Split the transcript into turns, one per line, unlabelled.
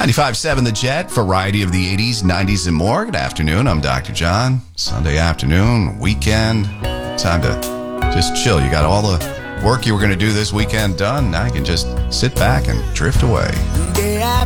95.7 The Jet, variety of the 80s, 90s, and more. Good afternoon. I'm Dr. John. Sunday afternoon, weekend. Time to just chill. You got all the work you were going to do this weekend done. Now you can just sit back and drift away.